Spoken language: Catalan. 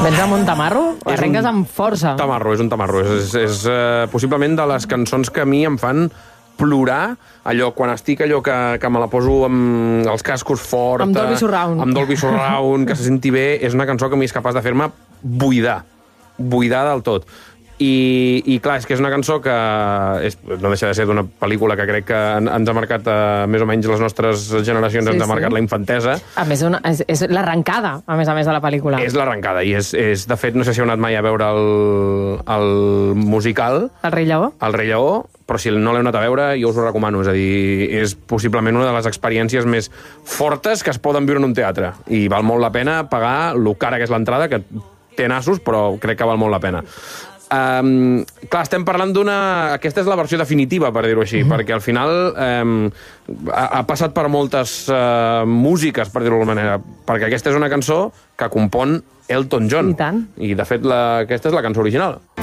Vens amb un tamarro? Arrenques amb força. És un tamarro. És possiblement de les cançons que a mi em fan plorar, allò, quan estic que me la poso amb els cascos fort... Amb Dolby Surround. Amb Dolby Surround, que se senti bé. És una cançó que a mi és capaç de fer-me buidar del tot. I clar, és que és una cançó que no deixa de ser d'una pel·lícula que crec que ens ha marcat més o menys les nostres generacions, ens ha marcat la infantesa. A més, és l'arrencada, a més de la pel·lícula. És l'arrencada, i és, de fet, no sé si heu anat mai a veure el musical. El Rei Lleó? El Rei Lleó, però si no l'heu anat a veure, jo us ho recomano. És a dir, és possiblement una de les experiències més fortes que es poden viure en un teatre. I val molt la pena pagar lo cara que és l'entrada, que té nassos, però crec que val molt la pena. Clar, estem parlant aquesta és la versió definitiva, per dir-ho així, perquè al final ha passat per moltes músiques, per dir-ho d'alguna manera, perquè aquesta és una cançó que compon Elton John. I tant. I, de fet, aquesta és la cançó original.